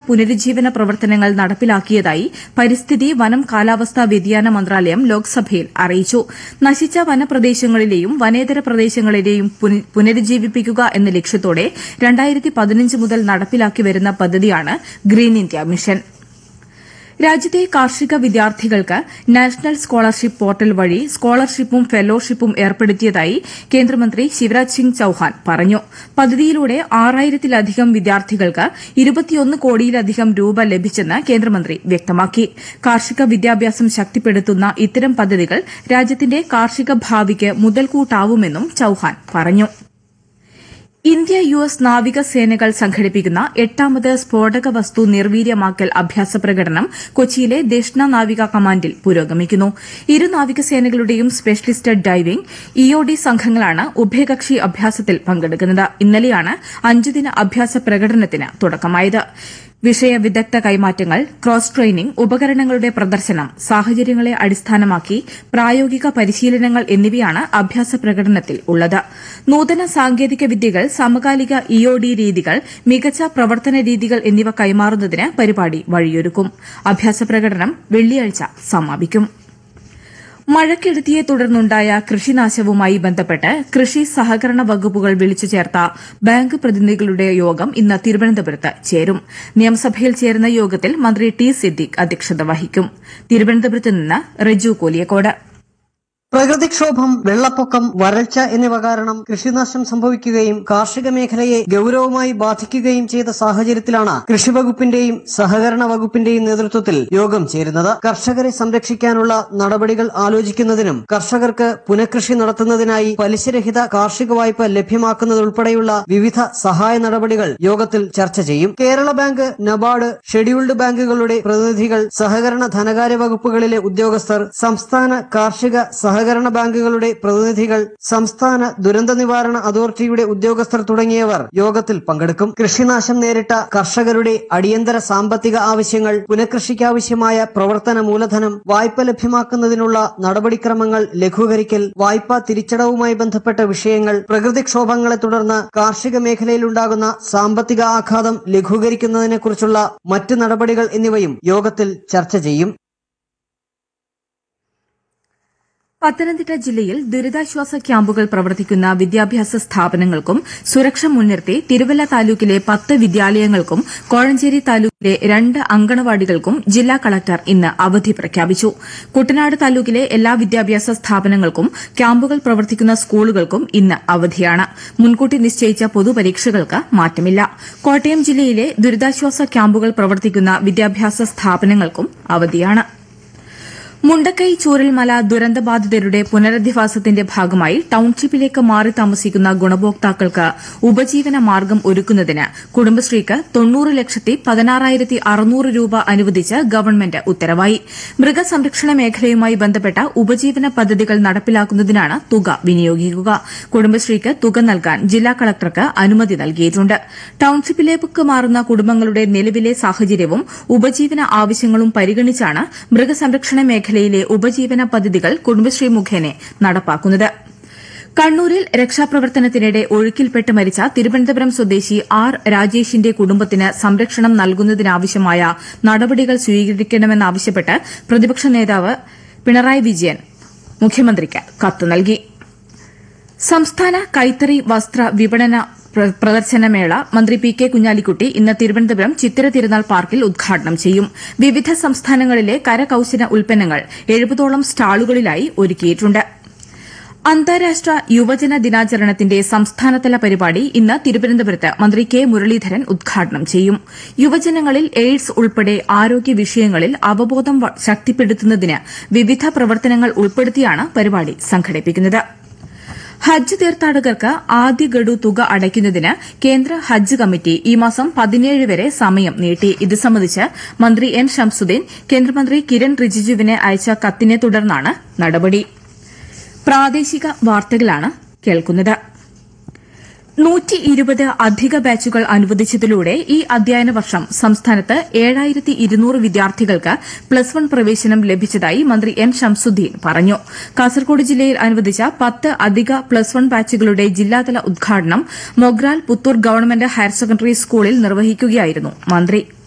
പുനരുജ്ജീവന പ്രവർത്തനങ്ങൾ നടപ്പിലാക്കിയതായി പരിസ്ഥിതി വനം കാലാവസ്ഥാ വ്യതിയാന മന്ത്രാലയം ലോക്സഭയിൽ അറിയിച്ചു. നശിച്ച വനപ്രദേശങ്ങളിലെയും വനേതര പ്രദേശങ്ങളിലെയും പുനരുജ്ജീവിപ്പിക്കുക എന്ന ലക്ഷ്യത്തോടെ 2015 മുതൽ നടപ്പിലാക്കി വരുന്ന പദ്ധതിയാണ് ഗ്രീൻ ഇന്ത്യ മിഷൻ. രാജ്യത്തെ കാർഷിക വിദ്യാർത്ഥികൾക്ക് നാഷണൽ സ്കോളർഷിപ്പ് പോർട്ടൽ വഴി സ്കോളർഷിപ്പും ഫെലോഷിപ്പും ഏർപ്പെടുത്തിയതായി കേന്ദ്രമന്ത്രി ശിവരാജ് സിംഗ് ചൌഹാൻ പറഞ്ഞു. പദ്ധതിയിലൂടെ 6000-ത്തിലധികം വിദ്യാർത്ഥികൾക്ക് 21 കോടിയിലധികം രൂപ ലഭിച്ചെന്ന് കേന്ദ്രമന്ത്രി വ്യക്തമാക്കി. കാർഷിക വിദ്യാഭ്യാസം ശക്തിപ്പെടുത്തുന്ന ഇത്തരം പദ്ധതികൾ രാജ്യത്തിന്റെ കാർഷിക ഭാവിക്ക് മുതൽക്കൂട്ടാവുമെന്നും ചൌഹാൻ പറഞ്ഞു. ഇന്ത്യ US നാവികസേനകൾ സംഘടിപ്പിക്കുന്ന 8ാമത് സ്ഫോടക വസ്തു നിർവീര്യമാക്കൽ അഭ്യാസ പ്രകടനം കൊച്ചിയിലെ ദക്ഷിണ നാവിക കമാൻഡിൽ പുരോഗമിക്കുന്നു. ഇരു നാവികസേനകളുടെയും സ്പെഷ്യലിസ്റ്റ് ഡൈവിംഗ് EOD സംഘങ്ങളാണ് ഉഭയകക്ഷി അഭ്യാസത്തിൽ പങ്കെടുക്കുന്നത്. ഇന്നലെയാണ് 5-ദിന അഭ്യാസ പ്രകടനത്തിന് തുടക്കമായത്. വിഷയ വിദഗ്ധ കൈമാറ്റങ്ങൾ, ക്രോസ് ട്രെയിനിംഗ്, ഉപകരണങ്ങളുടെ പ്രദർശനം, സാഹചര്യങ്ങളെ അടിസ്ഥാനമാക്കി പ്രായോഗിക പരിശീലനങ്ങൾ എന്നിവയാണ് അഭ്യാസ പ്രകടനത്തിൽ ഉള്ളത്. നൂതന സാങ്കേതിക വിദ്യകൾ, സമകാലിക EOD രീതികൾ, മികച്ച പ്രവർത്തന രീതികൾ എന്നിവ കൈമാറുന്നതിന് പരിപാടി വഴിയൊരുക്കും. അഭ്യാസ പ്രകടനം വെള്ളിയാഴ്ച സമാപിക്കും. മഴക്കെടുതിയെ തുടർന്നുണ്ടായ കൃഷിനാശവുമായി ബന്ധപ്പെട്ട് കൃഷി സഹകരണ വകുപ്പുകൾ വിളിച്ചു ചേർത്ത ബാങ്ക് പ്രതിനിധികളുടെ യോഗം ഇന്ന് തിരുവനന്തപുരത്ത് ചേരും. നിയമസഭയിൽ ചേരുന്ന യോഗത്തിൽ മന്ത്രി ടി സിദ്ദിഖ് അധ്യക്ഷത വഹിക്കും. തിരുവനന്തപുരത്ത് നിന്ന് റെജു കോലിയക്കോട്. പ്രകൃതിക്ഷോഭം, വെള്ളപ്പൊക്കം, വരൾച്ച എന്നിവ കാരണം കൃഷിനാശം സംഭവിക്കുകയും കാർഷിക മേഖലയെ ഗൌരവമായി ബാധിക്കുകയും ചെയ്ത സാഹചര്യത്തിലാണ് കൃഷിവകുപ്പിന്റെയും സഹകരണ വകുപ്പിന്റെയും നേതൃത്വത്തിൽ യോഗം ചേരുന്നത്. കർഷകരെ സംരക്ഷിക്കാനുള്ള നടപടികൾ ആലോചിക്കുന്നതിനും കർഷകർക്ക് പുനഃകൃഷി നടത്തുന്നതിനായി പലിശരഹിത കാർഷിക വായ്പ ലഭ്യമാക്കുന്നതുൾപ്പെടെയുള്ള വിവിധ സഹായ നടപടികൾ യോഗത്തിൽ ചർച്ച ചെയ്യും. കേരള ബാങ്ക്, നബാർഡ്, ഷെഡ്യൂൾഡ് ബാങ്കുകളുടെ പ്രതിനിധികൾ, സഹകരണ ധനകാര്യ വകുപ്പുകളിലെ ഉദ്യോഗസ്ഥർ, സംസ്ഥാന കാർഷിക സഹകരണ ബാങ്കുകളുടെ പ്രതിനിധികൾ, സംസ്ഥാന ദുരന്ത നിവാരണ അതോറിറ്റിയുടെ ഉദ്യോഗസ്ഥർ തുടങ്ങിയവർ യോഗത്തിൽ പങ്കെടുക്കും. കൃഷിനാശം നേരിട്ട കർഷകരുടെ അടിയന്തര സാമ്പത്തിക ആവശ്യങ്ങൾ, പുനഃകൃഷിക്കാവശ്യമായ പ്രവർത്തന മൂലധനം, വായ്പ ലഭ്യമാക്കുന്നതിനുള്ള നടപടിക്രമങ്ങൾ ലഘൂകരിക്കൽ, വായ്പാ തിരിച്ചടവുമായി ബന്ധപ്പെട്ട വിഷയങ്ങൾ, പ്രകൃതിക്ഷോഭങ്ങളെ തുടർന്ന് കാർഷിക മേഖലയിലുണ്ടാകുന്ന സാമ്പത്തിക ആഘാതം ലഘൂകരിക്കുന്നതിനെക്കുറിച്ചുള്ള മറ്റ് നടപടികൾ എന്നിവയും യോഗത്തിൽ ചർച്ച ചെയ്യും. പത്തനംതിട്ട ജില്ലയിൽ ദുരിതാശ്വാസ ക്യാമ്പുകൾ പ്രവർത്തിക്കുന്ന വിദ്യാഭ്യാസ സ്ഥാപനങ്ങൾക്കും സുരക്ഷ മുൻനിർത്തി തിരുവല്ല താലൂക്കിലെ 10 വിദ്യാലയങ്ങൾക്കും കോഴഞ്ചേരി താലൂക്കിലെ 2 അങ്കണവാടികൾക്കും ജില്ലാ കളക്ടർ ഇന്ന് അവധി പ്രഖ്യാപിച്ചു. കുട്ടനാട് താലൂക്കിലെ എല്ലാ വിദ്യാഭ്യാസ സ്ഥാപനങ്ങൾക്കും ക്യാമ്പുകൾ പ്രവർത്തിക്കുന്ന സ്കൂളുകൾക്കും ഇന്ന് അവധിയാണ്. മുൻകൂട്ടി നിശ്ചയിച്ച പൊതുപരീക്ഷകൾക്ക് മാറ്റമില്ല. കോട്ടയം ജില്ലയിലെ ദുരിതാശ്വാസ ക്യാമ്പുകൾ പ്രവർത്തിക്കുന്ന വിദ്യാഭ്യാസ സ്ഥാപനങ്ങൾക്കും അവധിയാണ്. മുണ്ടക്കൈ ചൂരൽമല ദുരന്തബാധിതരുടെ പുനരധിവാസത്തിന്റെ ഭാഗമായി ടൌൺഷിപ്പിലേക്ക് മാറി താമസിക്കുന്ന ഗുണഭോക്താക്കൾക്ക് ഉപജീവന മാർഗ്ഗം ഒരുക്കുന്നതിന് കുടുംബശ്രീക്ക് 90,16,600 രൂപ അനുവദിച്ച് ഗവൺമെന്റ് ഉത്തരവായി. മൃഗസംരക്ഷണ മേഖലയുമായി ബന്ധപ്പെട്ട ഉപജീവന പദ്ധതികൾ നടപ്പിലാക്കുന്നതിനാണ് തുക വിനിയോഗിക്കുക. കുടുംബശ്രീക്ക് തുക നൽകാൻ ജില്ലാ കളക്ടർക്ക് അനുമതി നൽകിയിട്ടുണ്ട്. ടൌൺഷിപ്പിലേക്ക് മാറുന്ന കുടുംബങ്ങളുടെ നിലവിലെ സാഹചര്യവും ഉപജീവന ആവശ്യങ്ങളും പരിഗണിച്ചാണ് മൃഗസംരക്ഷണ മേഖലയിലെ ഉപജീവന പദ്ധതികൾ കുടുംബശ്രീ മുഖേന നടപ്പാക്കുന്നത്. കണ്ണൂരിൽ രക്ഷാപ്രവർത്തനത്തിനിടെ ഒഴുക്കിൽപ്പെട്ട് മരിച്ച തിരുവനന്തപുരം സ്വദേശി ആർ രാജേഷിന്റെ കുടുംബത്തിന് സംരക്ഷണം നൽകുന്നതിനാവശ്യമായ നടപടികൾ സ്വീകരിക്കണമെന്നാവശ്യപ്പെട്ട് പ്രതിപക്ഷ നേതാവ് പിണറായി വിജയൻ മുഖ്യമന്ത്രിക്ക് കത്ത് നൽകി. സംസ്ഥാന കൈത്തറി വസ്ത്ര വിപണന പ്രദർശനമേള മന്ത്രി പി കെ കുഞ്ഞാലിക്കുട്ടി ഇന്ന് തിരുവനന്തപുരം ചിത്തിര തിരുനാൾ പാർക്കിൽ ഉദ്ഘാടനം ചെയ്യും. വിവിധ സംസ്ഥാനങ്ങളിലെ കരകൌശല ഉൽപ്പന്നങ്ങൾ 70ഓളം സ്റ്റാളുകളിലായി ഒരുക്കിയിട്ടുണ്ട്. അന്താരാഷ്ട്ര യുവജന ദിനാചരണത്തിന്റെ സംസ്ഥാനതല പരിപാടി ഇന്ന് തിരുവനന്തപുരത്ത് മന്ത്രി കെ മുരളീധരൻ ഉദ്ഘാടനം ചെയ്യും. യുവജനങ്ങളിൽ എയ്ഡ്സ് ഉൾപ്പെടെ ആരോഗ്യ വിഷയങ്ങളിൽ അവബോധം ശക്തിപ്പെടുത്തുന്നതിന് വിവിധ പ്രവർത്തനങ്ങൾ ഉൾപ്പെടുത്തിയാണ് പരിപാടി സംഘടിപ്പിക്കുന്നത്. ഹജ്ജ് തീർത്ഥാടകർക്ക് ആദ്യ ഗഡു തുക അടയ്ക്കുന്നതിന് കേന്ദ്ര ഹജ്ജ് കമ്മിറ്റി ഈ മാസം 17 വരെ സമയം നീട്ടി. ഇത് സംബന്ധിച്ച് മന്ത്രി എൻ ഷംസുദ്ദീൻ കേന്ദ്രമന്ത്രി കിരൺ റിജിജുവിന് അയച്ച കത്തിനെ തുടർന്നാണ് നടപടി. പ്രാദേശിക വാർത്തകളാണ് കേൾക്കുന്നത്. 120 അധിക ബാച്ചുകൾ അനുവദിച്ചതിലൂടെ ഈ അധ്യയന വർഷം സംസ്ഥാനത്ത് 7200 വിദ്യാർത്ഥികൾക്ക് പ്ലസ് 1 പ്രവേശനം ലഭിച്ചതായി മന്ത്രി എൻ ഷംസുദ്ദീൻ പറഞ്ഞു. കാസർകോട് ജില്ലയിൽ അനുവദിച്ച 10 അധിക പ്ലസ് 1 ബാച്ചുകളുടെ ജില്ലാതല ഉദ്ഘാടനം Mogral Puthur government higher secondary സ്കൂളിൽ നിർവഹിക്കുകയായിരുന്നു മന്ത്രി.